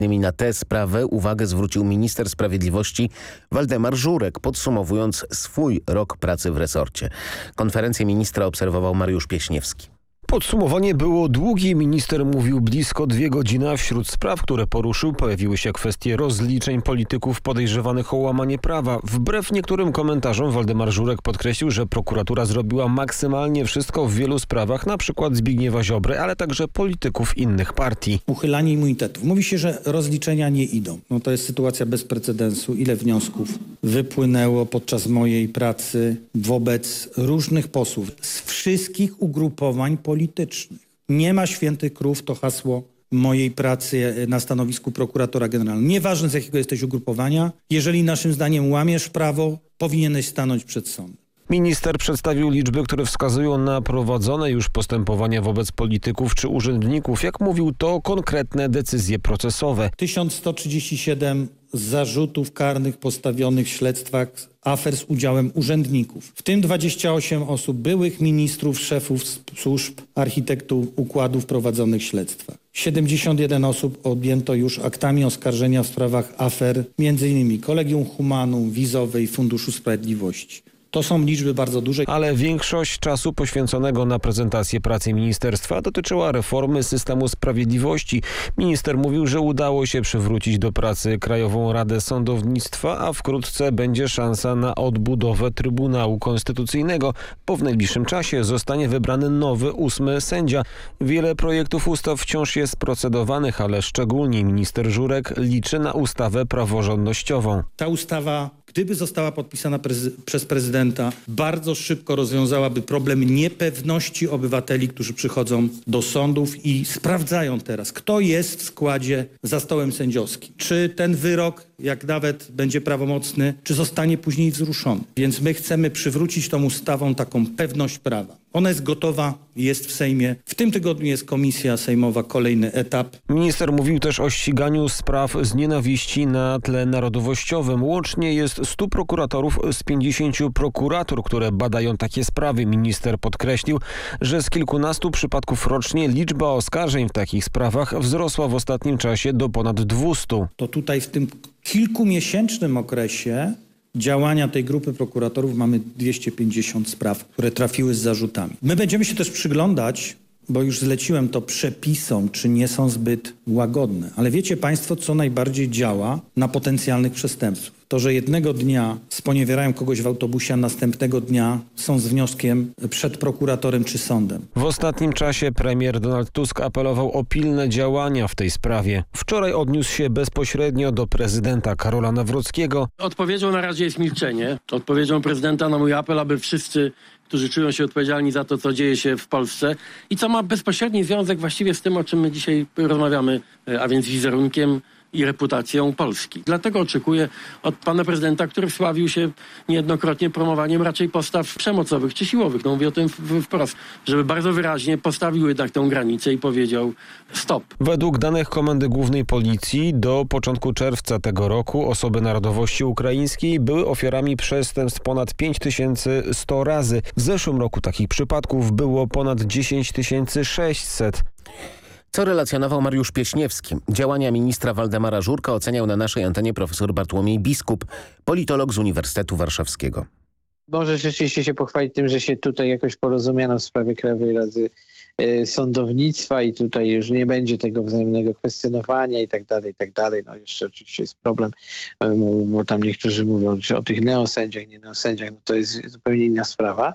Na tę sprawę uwagę zwrócił minister sprawiedliwości Waldemar Żurek, podsumowując swój rok pracy w resorcie. Konferencję ministra obserwował Mariusz Pieśniewski. Podsumowanie było długie. Minister mówił blisko 2 godziny, a wśród spraw, które poruszył, pojawiły się kwestie rozliczeń polityków podejrzewanych o łamanie prawa. Wbrew niektórym komentarzom Waldemar Żurek podkreślił, że prokuratura zrobiła maksymalnie wszystko w wielu sprawach, na przykład Zbigniewa Ziobry, ale także polityków innych partii. Uchylanie immunitetów. Mówi się, że rozliczenia nie idą. No to jest sytuacja bez precedensu. Ile wniosków wypłynęło podczas mojej pracy wobec różnych posłów z wszystkich ugrupowań politycznych. Nie ma świętych krów, to hasło mojej pracy na stanowisku prokuratora generalnego. Nieważne, z jakiego jesteś ugrupowania, jeżeli naszym zdaniem łamiesz prawo, powinieneś stanąć przed sądem. Minister przedstawił liczby, które wskazują na prowadzone już postępowania wobec polityków czy urzędników. Jak mówił, to konkretne decyzje procesowe. 1137 zarzutów karnych postawionych w śledztwach afer z udziałem urzędników. W tym 28 osób byłych ministrów, szefów służb, architektów układów prowadzonych w śledztwach. 71 osób objęto już aktami oskarżenia w sprawach afer, m.in. Collegium Humanum, Wizowej, Funduszu Sprawiedliwości. To są liczby bardzo duże. Ale większość czasu poświęconego na prezentację pracy ministerstwa dotyczyła reformy systemu sprawiedliwości. Minister mówił, że udało się przywrócić do pracy Krajową Radę Sądownictwa, a wkrótce będzie szansa na odbudowę Trybunału Konstytucyjnego, bo w najbliższym czasie zostanie wybrany nowy 8. sędzia. Wiele projektów ustaw wciąż jest procedowanych, ale szczególnie minister Żurek liczy na ustawę praworządnościową. Ta ustawa, gdyby została podpisana przez prezydenta, bardzo szybko rozwiązałaby problem niepewności obywateli, którzy przychodzą do sądów i sprawdzają teraz, kto jest w składzie za stołem sędziowskim. Czy ten wyrok, jak nawet będzie prawomocny, czy zostanie później wzruszony. Więc my chcemy przywrócić tą ustawą taką pewność prawa. Ona jest gotowa, jest w Sejmie. W tym tygodniu jest komisja sejmowa, kolejny etap. Minister mówił też o ściganiu spraw z nienawiści na tle narodowościowym. Łącznie jest 100 prokuratorów z 50 prokuratur, które badają takie sprawy. Minister podkreślił, że z kilkunastu przypadków rocznie liczba oskarżeń w takich sprawach wzrosła w ostatnim czasie do ponad 200. To tutaj w tym kilkumiesięcznym okresie działania tej grupy prokuratorów mamy 250 spraw, które trafiły z zarzutami. My będziemy się też przyglądać, bo już zleciłem to przepisom, czy nie są zbyt łagodne. Ale wiecie państwo, co najbardziej działa na potencjalnych przestępców? To, że jednego dnia sponiewierają kogoś w autobusie, a następnego dnia są z wnioskiem przed prokuratorem czy sądem. W ostatnim czasie premier Donald Tusk apelował o pilne działania w tej sprawie. Wczoraj odniósł się bezpośrednio do prezydenta Karola Nawrockiego. Odpowiedzią na razie jest milczenie. Odpowiedzią prezydenta na mój apel, aby wszyscy, którzy czują się odpowiedzialni za to, co dzieje się w Polsce i co ma bezpośredni związek właściwie z tym, o czym my dzisiaj rozmawiamy, a więc wizerunkiem i reputacją Polski. Dlatego oczekuję od pana prezydenta, który wsławił się niejednokrotnie promowaniem raczej postaw przemocowych czy siłowych, no mówię o tym wprost, żeby bardzo wyraźnie postawił jednak tę granicę i powiedział stop. Według danych Komendy Głównej Policji do początku czerwca tego roku osoby narodowości ukraińskiej były ofiarami przestępstw ponad 5100 razy. W zeszłym roku takich przypadków było ponad 10 600. Co relacjonował Mariusz Pieśniewski. Działania ministra Waldemara Żurka oceniał na naszej antenie profesor Bartłomiej Biskup, politolog z Uniwersytetu Warszawskiego. Może rzeczywiście się pochwalić tym, że się tutaj jakoś porozumiano w sprawie Krajowej Rady Sądownictwa i tutaj już nie będzie tego wzajemnego kwestionowania i tak dalej. No jeszcze oczywiście jest problem, bo tam niektórzy mówią o tych neosędziach, nie neosędziach, no to jest zupełnie inna sprawa.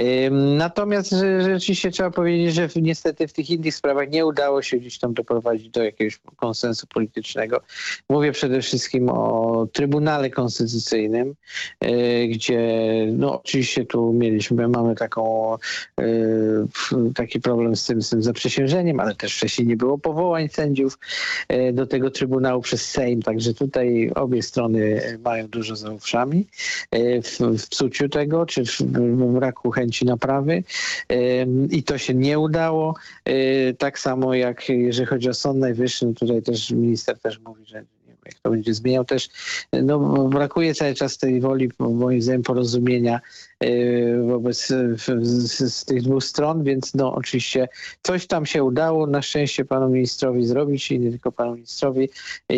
Natomiast rzeczywiście trzeba powiedzieć, że niestety w tych innych sprawach nie udało się gdzieś tam doprowadzić do jakiegoś konsensu politycznego. Mówię przede wszystkim o Trybunale Konstytucyjnym, gdzie no oczywiście tu mamy taki problem z tym zaprzysiężeniem, ale też wcześniej nie było powołań sędziów do tego Trybunału przez Sejm, także tutaj obie strony mają dużo za uszami w psuciu tego, czy w braku chęci naprawy i to się nie udało. Tak samo jak jeżeli chodzi o Sąd Najwyższy, no tutaj też minister też mówi, że Jak to będzie zmieniał też, no brakuje cały czas tej woli, moim zdaniem, porozumienia wobec z tych dwóch stron, więc no oczywiście coś tam się udało na szczęście panu ministrowi zrobić i nie tylko panu ministrowi.